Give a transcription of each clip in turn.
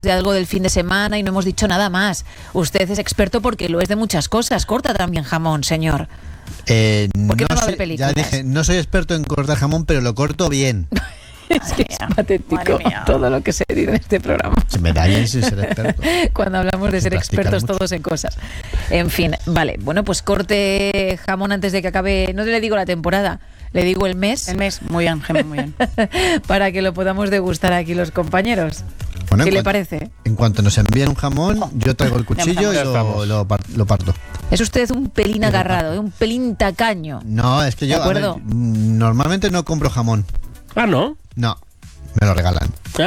de algo del fin de semana y no hemos dicho nada más. Usted es experto porque lo es de muchas cosas. Corta también jamón, señor. ¿Por qué no va a haber películas? Ya dije, no soy experto en cortar jamón, pero lo corto bien. Es que es patético todo lo que se dice en este programa. Se me da bien sin ser experto. Cuando hablamos de ser expertos mucho. todos en cosas. En fin, vale. Bueno, pues corte jamón antes de que acabe, no le digo la temporada, le digo el mes. El mes, muy bien, Gemma, muy bien. Para que lo podamos degustar aquí los compañeros. Bueno, ¿Qué le parece? En cuanto nos envíen un jamón, yo traigo el cuchillo y lo parto. Es usted un pelín agarrado, un pelín tacaño. No, es que yo normalmente no compro jamón. Ah, ¿no? No, me lo regalan.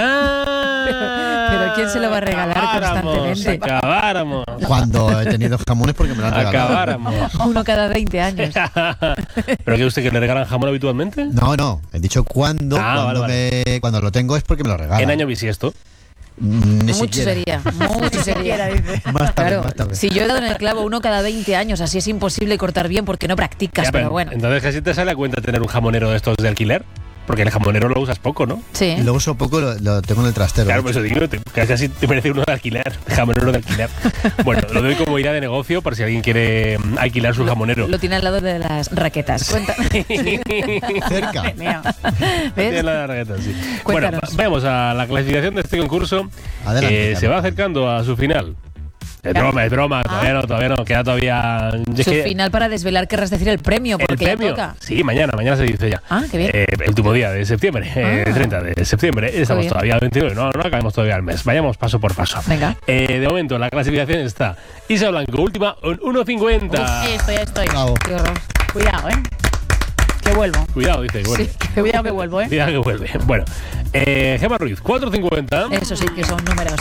Pero ¿quién se lo va a regalar constantemente? Acabáramos. Cuando he tenido jamones porque me lo han regalado. Acabáramos. Uno cada 20 años. ¿Pero que usted que le regalan jamón habitualmente? No, he dicho cuando lo tengo es porque me lo regalan. ¿En año bisiesto? Mucho sería. Dice. Más tarde, Claro, más tarde. si yo he dado en el clavo uno cada 20 años, así es imposible cortar bien porque no practicas, Ya, pero bueno. Entonces casi te sale a cuenta tener un jamonero de estos de alquiler. Porque el jamonero lo usas poco, ¿no? Sí. Y lo uso poco, lo tengo en el trastero. Claro, pues eso digo, casi te merece uno de alquiler, jamonero de alquiler. Bueno, lo doy como idea de negocio por si alguien quiere alquilar su jamonero. Lo tiene al lado de las raquetas. Cuéntame. Cerca. ¿Ves? Sí. Bueno, Cuéntanos. vamos a la clasificación de este concurso. Adelante, que Carlos. se va acercando a su final. Es broma, todavía no, queda todavía... Su final para desvelar querrás decir el premio, porque ¿El premio? ya toca. Sí, mañana se dice ya. Ah, qué bien. El último día de septiembre, el 30 de septiembre. Estamos bien. todavía al 29, no acabemos todavía el mes. Vayamos paso por paso. Venga. De momento, la clasificación está Isa Blanco, última, en 1.50. Estoy. Bravo. Qué horror. Cuidado, que vuelvo. Cuidado, dice que vuelve. Sí, Cuidado que vuelvo, Cuidado que vuelve. Bueno, Gemma Ruiz, 4.50. Eso sí que son números.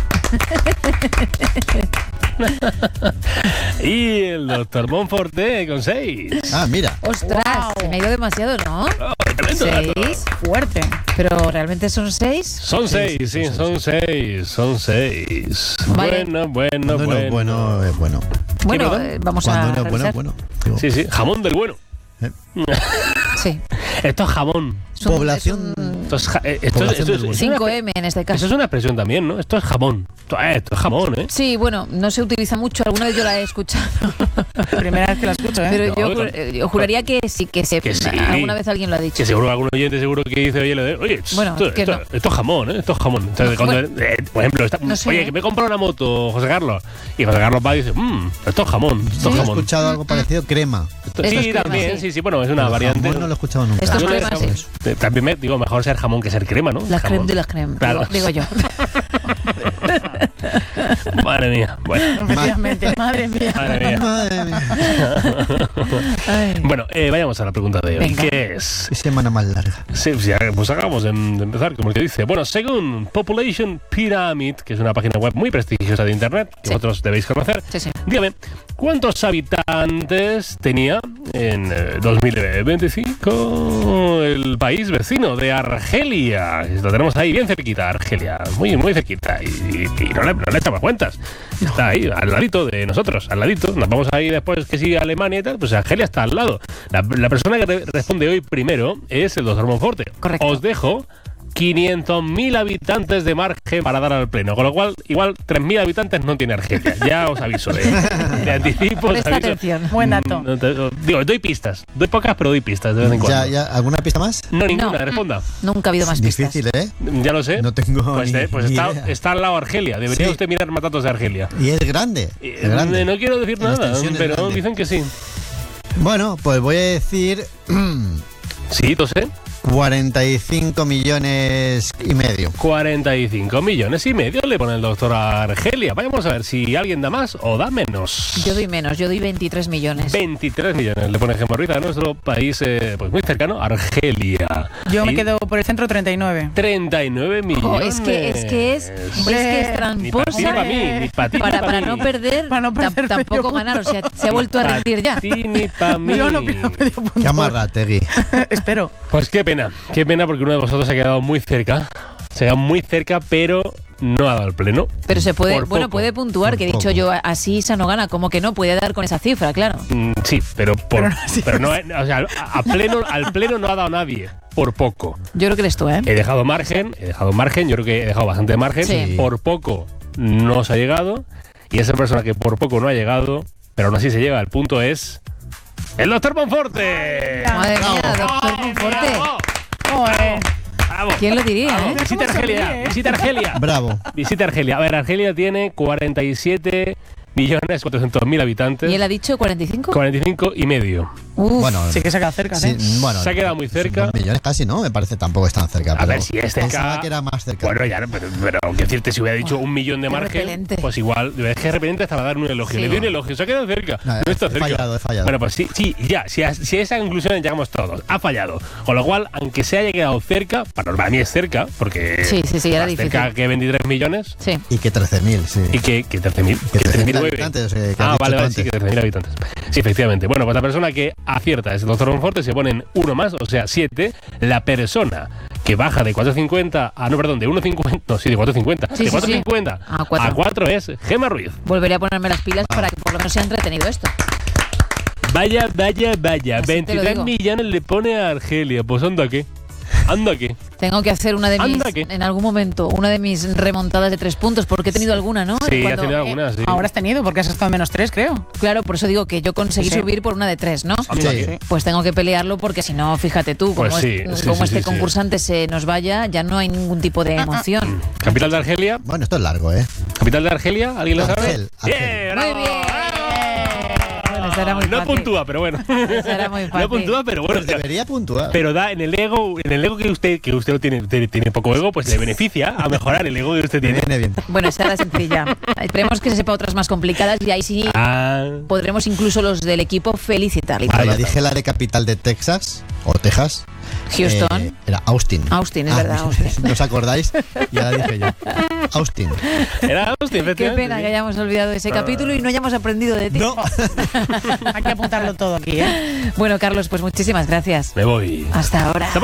Y el doctor Monforte con 6. Ah, mira. ¡Ostras! Wow. Se me ha ido demasiado, ¿no? Tremendo dato. 6. Fuerte. Pero ¿realmente son 6? Son 6, sí, son 6. Vale. Bueno. Bueno, es bueno. Bueno, perdón? vamos a Cuando no es revisar. bueno. Digo, Sí, jamón del bueno. Sí. Esto es jamón. Es un- Población. Esto es, Población del es bueno. 5M en este Eso caso. es una expresión también, ¿no? Esto es jamón. Esto es jamón, ¿eh? Sí, bueno, no se utiliza mucho. Alguna vez yo la he escuchado. Primera vez que la escucho, Pero No, yo juraría que sí, que sí. alguna vez alguien lo ha dicho. Que seguro que algún oyente seguro que dice, oye, Bueno, esto, que esto- no. esto es jamón, ¿eh? Esto es jamón. Entonces, cuando, por ejemplo, no sé. oye, que me he comprado una moto, José Carlos. Y José Carlos va y dice, esto es jamón, esto es He jamón. escuchado algo parecido, crema. Esto es Sí, crema, también, sí. sí, bueno, es una Pero variante. jamón no lo he escuchado nunca. Esto es Yo le crema, dejo- sí. También me digo, mejor ser jamón que ser crema, ¿no? La creme Jamón. de la creme, Claro. digo yo. Madre mía, bueno. Efectivamente, madre mía. Madre mía. Madre mía. Ay. Bueno, vayamos a la pregunta de hoy. Venga. ¿Qué es? Qué semana más larga. Sí, pues acabamos de empezar, como el que dice. Bueno, según Population Pyramid, que es una página web muy prestigiosa de internet, que Sí. vosotros debéis conocer, Sí. dígame, ¿cuántos habitantes tenía en 2025 el país vecino de Argelia? Lo tenemos ahí bien cerquita, Argelia, muy, muy cerquita, y no le echamos cuentas. Está ahí, al ladito de nosotros, al ladito. Nos vamos ahí después, que sí, a Alemania y tal, pues Argelia está al lado. La persona que responde hoy primero es el doctor Monforte. Correcto. Os dejo 500.000 habitantes de margen para dar al pleno, con lo cual igual 3.000 habitantes no tiene Argelia. Ya os aviso, de anticipo. Os Presta aviso. atención. Buen dato. Digo, doy pistas. Doy pocas, pero doy pistas de vez en cuando. ¿Ya, ¿Alguna pista más? No, ninguna, No. responda. Nunca ha habido más pistas. Difícil, ¿eh? Ya lo sé. No tengo Pues, ni está, idea. está al lado Argelia. Debería Sí. usted mirar más datos de Argelia. Y es grande. Es grande. No quiero decir En nada, extensión es pero grande. dicen que sí. Bueno, pues voy a decir Sí, lo sé. 45 millones y medio. 45 millones y medio le pone el doctor a Argelia. Vayamos a ver si alguien da más o da menos. Yo doy menos, yo doy 23 millones. 23 millones le pone Gemma Ruiz a nuestro país pues muy cercano, Argelia. Yo me Y quedo por el centro 39. 39 millones. Es que es Ni para ti ni tramposa para mí, ni para ti ni para para no mí. perder, Para no perder tampoco medio ganar. O sea, se ha vuelto a rendir ya. Ni para ti ni para mí. Yo no pido medio punto. Qué amarrategui. Espero. Pues qué pena porque uno de vosotros se ha quedado muy cerca. Se ha quedado muy cerca, pero no ha dado el pleno. Pero se puede, Por bueno, poco. puede puntuar, Por que he dicho poco. yo, así Isa no gana, como que no puede dar con esa cifra, claro. Sí, pero Pero no, sí. no, o sea, al pleno no ha dado nadie. por poco. Yo creo que eres tú, ¿eh? He dejado margen, yo creo que he dejado bastante margen. Sí. Por poco no se ha llegado. Y esa persona que por poco no ha llegado, pero aún así se llega, el punto es... ¡El doctor Monforte! Madre mía, doctor Monforte. ¡Bravo! ¿Quién lo diría, eh? Visita Argelia, visita Argelia. Bravo. Visita Argelia. A ver, Argelia tiene 47.400.000 habitantes. ¿Y él ha dicho 45? 45 y medio. Uf. Bueno, Sí que se ha quedado cerca, sí, ¿eh? bueno, Se ha quedado muy cerca. 2 millones casi, ¿no? Me parece tampoco es tan cerca. A pero ver, si es cerca... pensaba que era más cerca. Bueno, ya, pero quiero decirte, si hubiera dicho 1 millón de Qué margen, repelente. pues igual, es que de repente hasta va a dar un elogio. Sí. Le doy un elogio, se ha quedado cerca. No, No está he cerca. fallado. Bueno, pues sí, ya, si a esa conclusión llegamos todos. Ha fallado. Con lo cual, aunque se haya quedado cerca, para mí es cerca, porque Sí, era más difícil. cerca que 23 millones. Sí. Y que 13.000, sí. Y que 13.000. Que 13.009. habitantes, que has Ah, dicho vale, tú sí, que antes. 13.000 habitantes. Sí, efectivamente. Bueno, pues la persona que acierta es el doctor Monforte, se ponen uno más, o sea, 7. La persona que baja de 4.50 a... No, perdón, de 1.50... No, sí, de 4.50. Sí, de sí, 4.50 A 4. a 4 es Gemma Ruiz. Volveré a ponerme las pilas para que por lo menos sea entretenido esto. Vaya. Así te lo 23 digo. millones le pone a Argelia. Pues anda que. Tengo que hacer una de mis, Anda, ¿qué? en algún momento, una de mis remontadas de 3 puntos, porque he tenido alguna, ¿no? Sí, Cuando- ha tenido algunas, sí. Ahora has tenido, porque has estado en -3, creo. Claro, por eso digo que yo conseguí Sí. subir por una de 3, ¿no? Anda Sí. que. Pues tengo que pelearlo porque si no, fíjate tú, como, Pues sí, como sí, este sí. concursante se nos vaya, ya no hay ningún tipo de emoción. Capital de Argelia. Bueno, esto es largo, ¿eh? Capital de Argelia, ¿alguien lo sabe? Argel. Bien, Muy bravo. bien. Bueno, esa era muy No fácil. puntúa, pero bueno. Esa era muy No fácil. puntúa, pero bueno. Pues debería puntuar. Pero da en el ego que usted no tiene poco ego, pues le beneficia a mejorar el ego que usted tiene. Viene bien. Bueno, esa era sencilla. Esperemos que se sepa otras más complicadas y ahí sí Ah, podremos incluso los del equipo felicitarle. Cuando dije la de capital de Texas, o Texas, Houston. era Austin. Austin, es verdad, Austin. ¿No os acordáis? Ya la dije yo. Austin. era Austin, Qué efectivamente, pena sí. que hayamos olvidado ese capítulo y no hayamos aprendido de ti. No. Hay que apuntarlo todo aquí, ¿eh? Bueno, Carlos, pues muchísimas gracias. Me voy. Hasta ahora.